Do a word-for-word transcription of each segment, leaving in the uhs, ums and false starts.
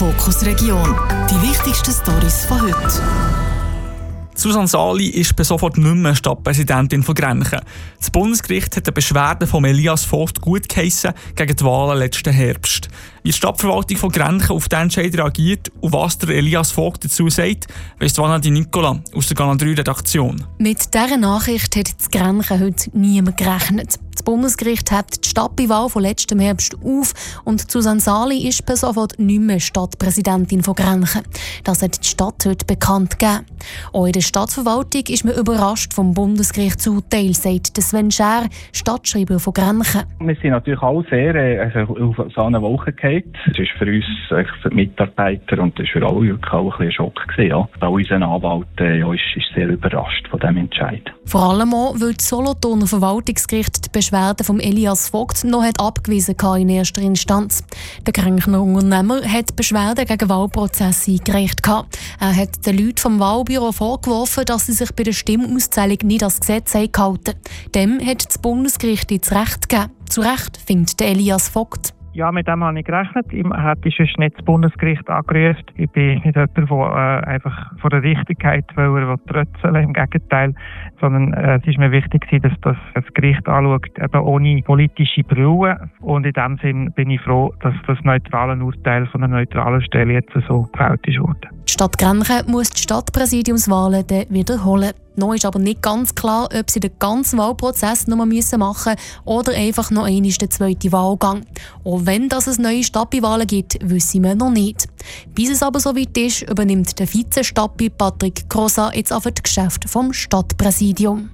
Fokus Region. Die wichtigsten Storys von heute. Susanne Sali ist per sofort nicht mehr Stadtpräsidentin von Grenchen. Das Bundesgericht hat eine Beschwerde von Elias Vogt gutgeheissen gegen die Wahlen letzten Herbst. Wie die Stadtverwaltung von Grenchen auf den Entscheid reagiert und was der Elias Vogt dazu sagt, weiss Vanna Di Nicola aus der Kanal drei Redaktion. Mit dieser Nachricht hat das Grenchen heute niemand gerechnet. Das Bundesgericht hebt die Stadtwahl von letztem Herbst auf und Susanne Sali ist per sofort nicht mehr Stadtpräsidentin von Grenchen. Das hat die Stadt heute bekannt gegeben. Auch in der Stadtverwaltung ist man überrascht vom Bundesgerichtsurteil, sagt Sven Schär, Stadtschreiber von Grenchen. Wir sind natürlich alle sehr äh, also auf so eine Wolke gefallen. Es ist für uns, äh, für die Mitarbeiter und das war für alle wirklich auch ein, ein Schock gewesen, ja. Auch unser Anwalt äh, ja, ist, ist sehr überrascht von diesem Entscheid. Vor allem auch, weil das Solothurner Verwaltungsgericht die Beschwerde von Elias Vogt noch hat abgewiesen hat in erster Instanz. Der Grenchner Unternehmer hat Beschwerden gegen Wahlprozesse eingereicht. Er hat den Leuten vom Wahlbüro vorgeworfen, dass sie sich bei der Stimmauszählung nicht ans Gesetz gehalten haben. Dem hat das Bundesgericht jetzt Recht gegeben. Zu Recht findet Elias Vogt. Ja, mit dem habe ich gerechnet. Ich hätte sonst nicht das Bundesgericht angerufen. Ich bin nicht jemand, der äh, einfach von der Richtigkeit will, trötzeln, im Gegenteil. Sondern äh, es ist mir wichtig, dass das, das Gericht anschaut, eben ohne politische Brille. Und in dem Sinn bin ich froh, dass das neutrale Urteil von einer neutralen Stelle jetzt so gefällt ist worden. Die Stadt Grenchen muss die Stadtpräsidiumswahlen dann wiederholen. Noch ist aber nicht ganz klar, ob sie den ganzen Wahlprozess noch mal machen müssen oder einfach noch einmal den zweiten Wahlgang. Auch wenn das es neue Stadtwahlen gibt, wissen wir noch nicht. Bis es aber soweit ist, übernimmt der Vize-Stadtbi Patrick Crossa jetzt auf das Geschäft vom Stadtpräsidium.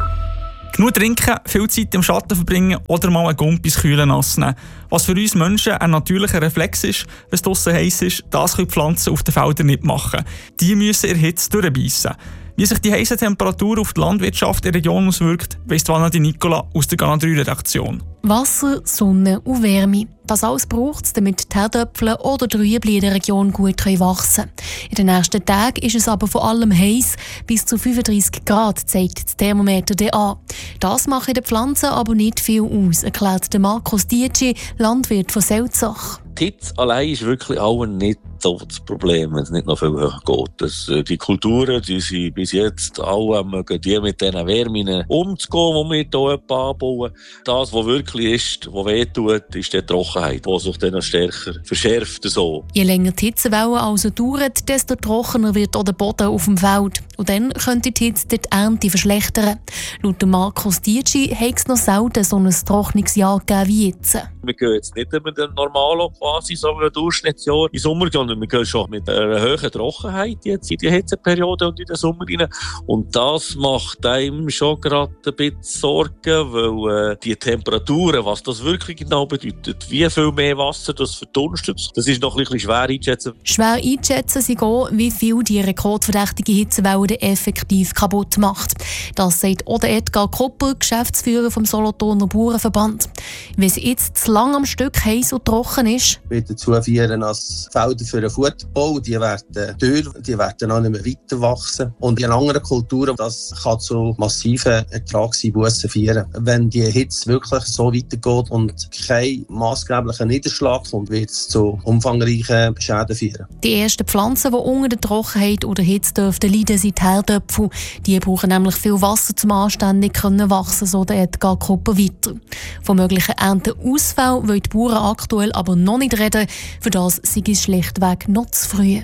Genug trinken, viel Zeit im Schatten verbringen oder mal einen Gumpis kühlen nass nehmen. Was für uns Menschen ein natürlicher Reflex ist, wenn es draussen heiß ist, das können die Pflanzen auf den Feldern nicht machen. Die müssen in der Hitze durchbeissen. Wie sich die heiße Temperatur auf die Landwirtschaft in der Region auswirkt, weiss Vanna Di Nicola aus der Kanal drei Redaktion. Wasser, Sonne und Wärme. Das alles braucht es, damit die Herdöpfel oder die Rüebli in der Region gut wachsen können. In den nächsten Tagen ist es aber vor allem heiß, bis zu fünfunddreissig Grad, zeigt das Thermometer an. Das macht den Pflanzen aber nicht viel aus, erklärt Markus Dietschi, Landwirt von Selzach. Die Hitze allein ist wirklich auch nicht so das Problem, wenn es nicht noch viel höher geht. Das, äh, die Kulturen, die sind bis jetzt alle mögen, die mit diesen Wärmen umzugehen, die wir hier anbauen. Das, was wirklich ist, was wehtut, ist die Trockenheit, die sich dann stärker verschärft. So. Je länger die Hitzewelle also dauert, desto trockener wird auch der Boden auf dem Feld. Und dann könnte die Hitze die Ernte verschlechtern. Laut Markus Dietschi hat es noch selten so ein Trocknungsjahr gegeben wie jetzt. Wir gehen jetzt nicht mit dem Normalo quasi so einem Durchschnittsjahr im Sommer, sondern wir gehen schon mit einer hohen Trockenheit jetzt in die Hitzeperiode und in den Sommer rein. Und das macht einem schon gerade ein bisschen Sorgen, weil äh, die Temperaturen, was das wirklich genau bedeutet, wie viel mehr Wasser das verdunstet, das ist noch ein bisschen schwer einzuschätzen. Schwer einzuschätzen sie gehen, wie viel die rekordverdächtige Hitzewelle effektiv kaputt macht. Das sagt auch Edgar Kopper, Geschäftsführer vom Solothurner Bauernverband. Wenn es jetzt zu lang am Stück heiß und trocken ist, wird dazu führen, dass Felder für den Futterbau, die werden dürr, die werden auch nicht mehr weiter wachsen. Und in anderen Kulturen, das kann zu massiven Ertragseinbussen führen. Wenn die Hitze wirklich so weitergeht und kein maßgeblicher Niederschlag kommt, wird es zu umfangreichen Schäden führen. Die ersten Pflanzen, die unter der Trockenheit oder Hitze dürften leiden, sind die Herdöpfel. Die brauchen nämlich viel Wasser, um anständig zu wachsen, so der Edgar Kopper weiter. Von möglichen Ernteausfällen wollen die Bauern aktuell aber noch nicht reden. Für das sei es schlichtweg noch zu früh.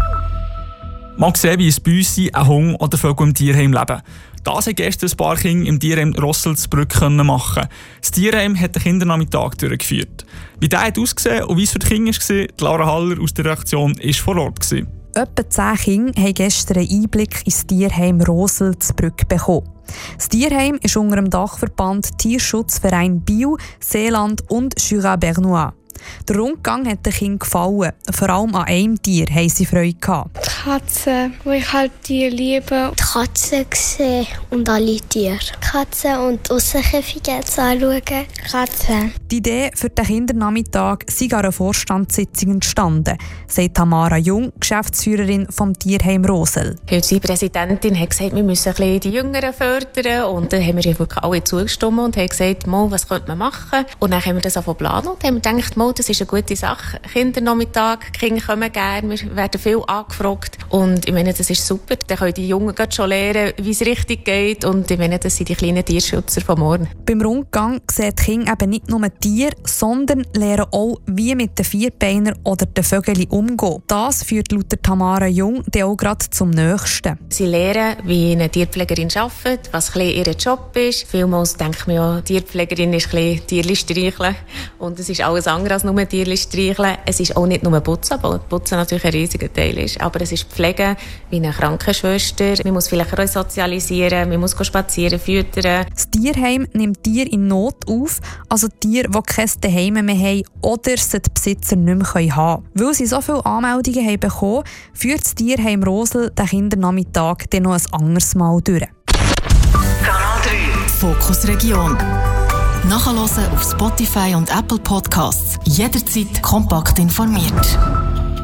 Mal sehen, wie ein Büssi, ein Hund oder Vögel im Tierheim leben. Das haben gestern ein paar Kinder im Tierheim Rosselsbrück machen. Das Tierheim hat den Kindernachmittag durchgeführt. Wie der hat ausgesehen und wie es für die Kinder war, Laura Haller aus der Redaktion war vor Ort. Etwa zehn Kinder haben gestern einen Einblick ins Tierheim Rosselsbrück bekommen. Das Tierheim ist unter dem Dachverband Tierschutzverein Biel, Seeland und Jura Bernois. Der Rundgang hat den Kindern gefallen. Vor allem an einem Tier haben sie Freude gehabt. Die Katze, wo ich halt die liebe. Die Katze gesehen und alle Tiere. Katze und Aussenkäfige anschauen. Katze. Die Idee für den Kindernachmittag sei an einer Vorstandssitzung entstanden, sagt Tamara Jung, Geschäftsführerin vom Tierheim Rosel. Unsere Präsidentin hat gesagt, wir müssen ein bisschen die Jüngeren fördern. Und dann haben wir wirklich alle zugestimmt und haben gesagt, mal, was könnte man machen? Und dann haben wir das auf planen und haben gedacht, mal, Mal, das ist eine gute Sache. Kindernachmittag, die Kinder kommen gerne, wir werden viel angefragt. Und ich meine, das ist super. Dann können die Jungen schon lernen, wie es richtig geht. Und ich meine, das sind die kleinen Tierschützer von morgen. Beim Rundgang sehen die Kinder eben nicht nur Tiere, sondern lernen auch, wie mit den Vierbeinern oder den Vögeln umgehen. Das führt laut Tamara Jung dann auch gerade zum Nächsten. Sie lernen, wie eine Tierpflegerin arbeitet, was ein bisschen ihr Job ist. Vielmals denkt man ja, Tierpflegerin ist ein bisschen Tierli streicheln. Und es ist alles andere als nur Tierli streicheln. Es ist auch nicht nur Putzen, weil Putzen natürlich ein riesiger Teil ist. Aber es ist Pflege wie eine Krankenschwester. Man muss vielleicht auch sozialisieren, man muss spazieren, füttern. Das Tierheim nimmt Tiere in Not auf, also Tiere, die kein Zuhause mehr haben oder sie die Besitzer nicht mehr haben können. Weil sie so viele Anmeldungen haben bekommen, führt das Tierheim Rosel den Kindernachmittag dann noch ein anderes Mal durch. Kanal drei Fokus Region. Nachhören auf Spotify und Apple Podcasts. Jederzeit kompakt informiert.